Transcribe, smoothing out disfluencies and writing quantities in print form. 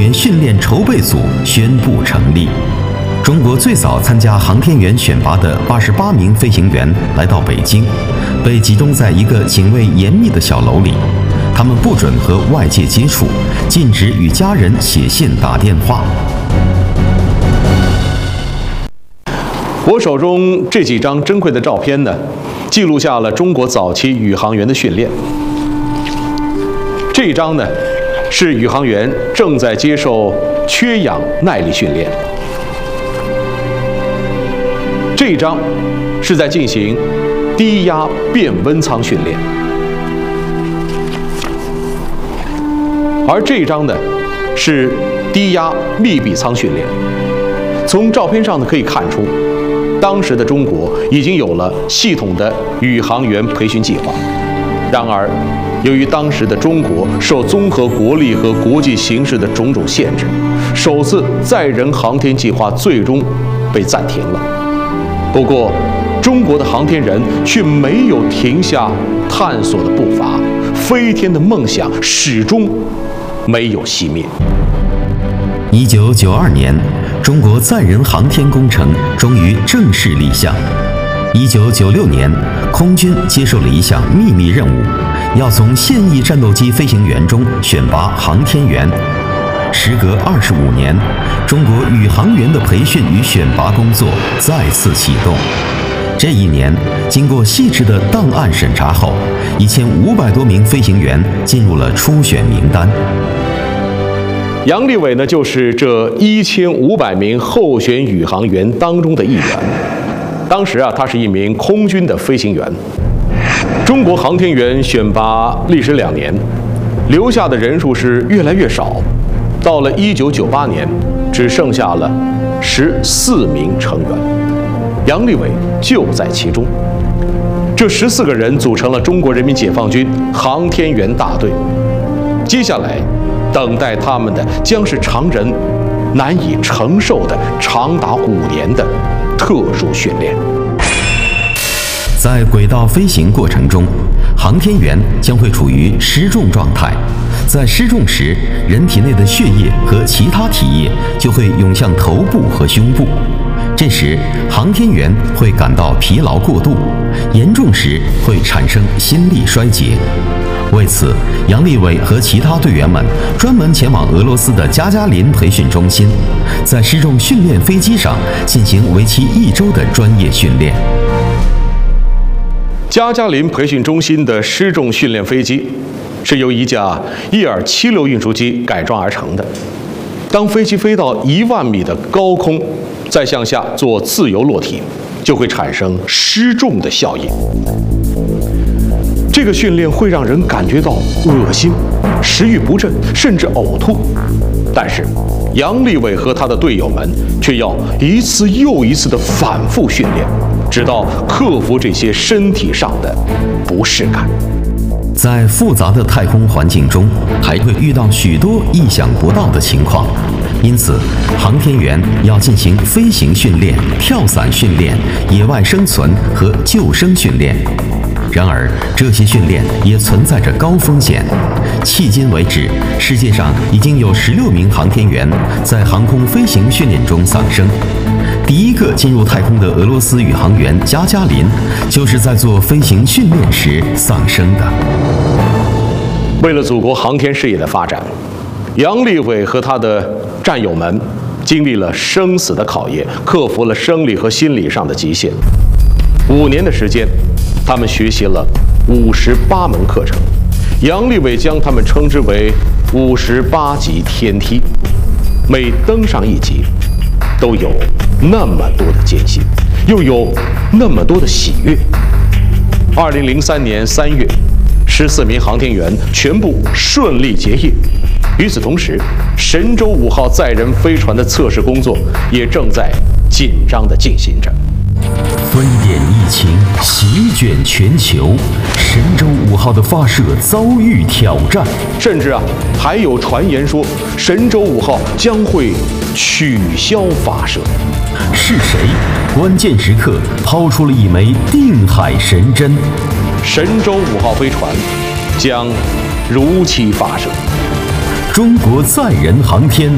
员训练筹备组宣布成立。中国最早参加航天员选拔的88名飞行员来到北京，被集中在一个警卫严密的小楼里。他们不准和外界接触，禁止与家人写信打电话。 我手中这几张珍贵的照片呢，记录下了中国早期宇航员的训练。这一张呢，是宇航员正在接受缺氧耐力训练。这一张是在进行低压变温舱训练，而这一张呢是低压密闭舱训练。从照片上呢可以看出，当时的中国已经有了系统的宇航员培训计划。然而，由于当时的中国受综合国力和国际形势的种种限制，首次载人航天计划最终被暂停了。不过，中国的航天人却没有停下探索的步伐，飞天的梦想始终没有熄灭。 1992年，中国载人航天工程终于正式立项。1996年，空军接受了一项秘密任务，要从现役战斗机飞行员中选拔航天员。时隔25年，中国宇航员的培训与选拔工作再次启动。这一年，经过细致的档案审查后，1500多名飞行员进入了初选名单。 杨利伟呢，就是这1500名候选宇航员当中的一员。当时他是一名空军的飞行员。中国航天员选拔历时2年，留下的人数是越来越少。到了1998年，只剩下了14名成员，杨利伟就在其中。这14个人组成了中国人民解放军航天员大队。接下来，等待他们的将是常人难以承受的长达5年的特殊训练。 在轨道飞行过程中，航天员将会处于失重状态。在失重时，人体内的血液和其他体液就会涌向头部和胸部。这时，航天员会感到疲劳过度，严重时会产生心力衰竭。为此，杨利伟和其他队员们专门前往俄罗斯的加加林培训中心，在失重训练飞机上进行为期1周的专业训练。 加加林培训中心的失重训练飞机是由一架伊尔76运输机改装而成的。当飞机飞到1万米的高空，再向下做自由落体，就会产生失重的效应。这个训练会让人感觉到恶心、食欲不振，甚至呕吐。但是，杨利伟和他的队友们却要一次又一次的反复训练，直到克服这些身体上的不适感。 在复杂的太空环境中，还会遇到许多意想不到的情况，因此，航天员要进行飞行训练、跳伞训练、野外生存和救生训练。然而，这些训练也存在着高风险。迄今为止，世界上已经有16名航天员在航空飞行训练中丧生。第一个进入太空的俄罗斯宇航员加加林，就是在做飞行训练时丧生的。 为了祖国航天事业的发展，杨利伟和他的战友们经历了生死的考验，克服了生理和心理上的极限。5年的时间，他们学习了58门课程。杨利伟将他们称之为58级天梯。每登上一级，都有那么多的艰辛，又有那么多的喜悦。2003年3月，14名航天员全部顺利结业。与此同时，神舟5号载人飞船的测试工作也正在紧张地进行着。 非典疫情席卷全球，神舟5号的发射遭遇挑战， 甚至还有传言说神舟5号将会取消发射。 是谁关键时刻抛出了一枚定海神针？ 神舟5号飞船将如期发射。 中国载人航天